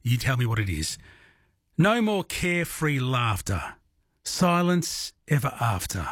You tell me what it is. No more carefree laughter. Silence ever after.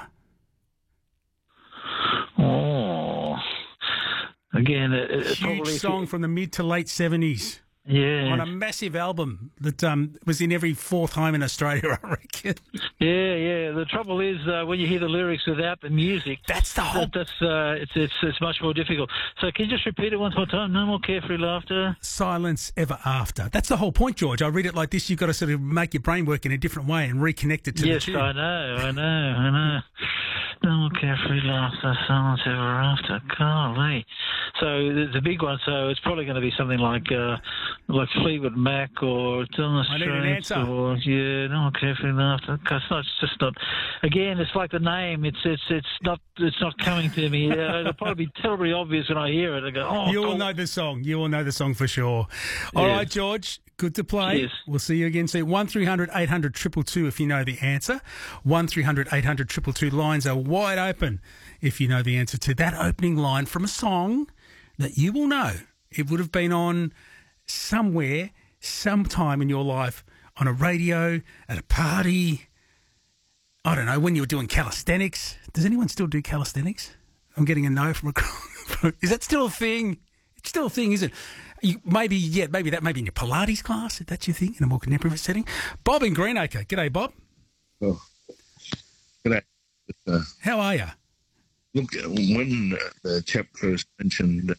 Oh, again, it's Huge probably song from the mid to late 70s. Yeah, On a massive album that was in every fourth home in Australia, I reckon. yeah. The trouble is when you hear the lyrics without the music, That's the whole... it's much more difficult. So can you just repeat it one more time? No more carefree laughter. Silence ever after. That's the whole point, George. I read it like this. You've got to sort of make your brain work in a different way and reconnect it to the tune. Yes, I know. No more carefree laughter, silence ever after. Golly. So the big one. So it's probably going to be something like Fleetwood Mac or Thomas I need an answer. Or no more carefree laughter. It's just not. Again, it's like the name. It's not coming to me. It'll probably be terribly obvious when I hear it. I go, oh. You will know the song. You will know the song for sure. All right, George. Good to play. Cheers. We'll see you again soon. 1300 800 222 if you know the answer. 1300 800 222. Lines are wide open if you know the answer to that opening line from a song that you will know. It would have been on somewhere, sometime in your life, on a radio, at a party. I don't know, when you were doing calisthenics. Does anyone still do calisthenics? I'm getting a no from a... Is that still a thing? It's still a thing, isn't it? Maybe that may be in your Pilates class, if that's your thing, in a more contemporary setting. Bob in Greenacre. G'day, Bob. Oh, g'day. How are you? Look, when the chap first mentioned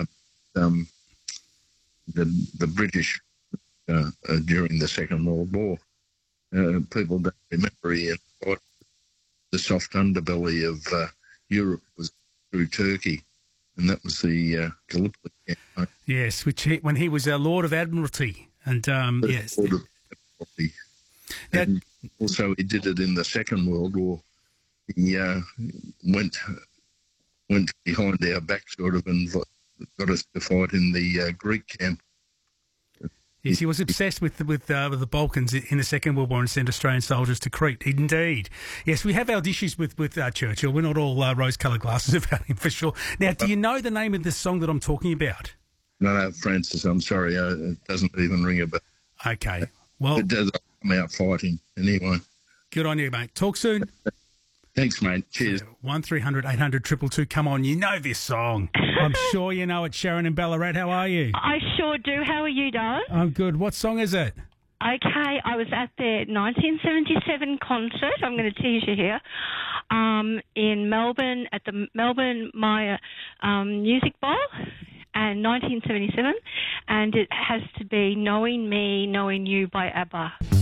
the British during the Second World War, people don't remember the soft underbelly of Europe was through Turkey. And that was the Gallipoli campaign. Yes, when he was our Lord of Admiralty. And, yes. Lord of Admiralty. And also he did it in the Second World War. He went behind our back sort of and got us to fight in the Greek camp. Yes, he was obsessed with the Balkans in the Second World War and sent Australian soldiers to Crete. Indeed. Yes, we have our issues with Churchill. We're not all rose-coloured glasses about him, for sure. Now, do you know the name of the song that I'm talking about? No, Francis, I'm sorry. It doesn't even ring a bell. Okay. Well, it does come out fighting anyway. Good on you, mate. Talk soon. Thanks, mate. Cheers. 1300 800 222. Come on, you know this song. I'm sure you know it. Sharon in Ballarat, how are you? I sure do. How are you, darling? I'm good. What song is it? Okay, I was at their 1977 concert. I'm going to tease you here. In Melbourne, at the Melbourne Maya Music Bowl, and 1977, and it has to be Knowing Me, Knowing You by ABBA.